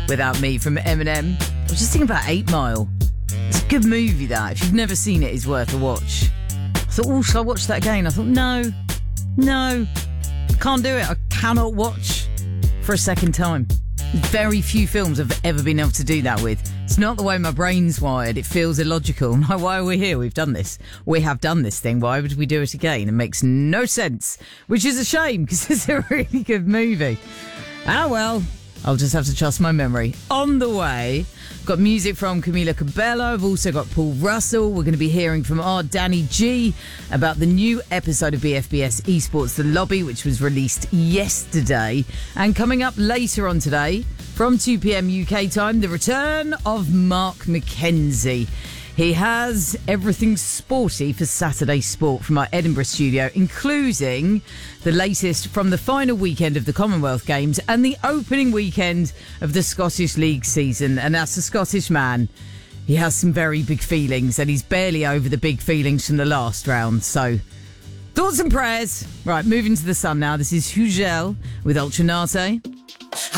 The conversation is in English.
Without Me from Eminem. I was just thinking about 8 Mile. It's a good movie, that. If you've never seen it, it's worth a watch. I thought, oh, shall I watch that again? I thought, no, can't do it. I cannot watch for a second time. Very few films I've ever been able to do that with. It's not the way my brain's wired. It feels illogical. Like, why are we here? We've done this. We have done this thing. Why would we do it again? It makes no sense, which is a shame because it's a really good movie. Ah, well, I'll just have to trust my memory. On the way, got music from Camila Cabello. I've also got Paul Russell. We're going to be hearing from our Danny G about the new episode of BFBS Esports The Lobby, which was released yesterday. And coming up later on today, from 2 p.m. UK time, the return of Mark McKenzie. He has everything sporty for Saturday Sport from our Edinburgh studio, including the latest from the final weekend of the Commonwealth Games and the opening weekend of the Scottish League season. And as a Scottish man, he has some very big feelings, and he's barely over the big feelings from the last round. So, thoughts and prayers. Right, moving to the sun now. This is Hugel with Ultranate.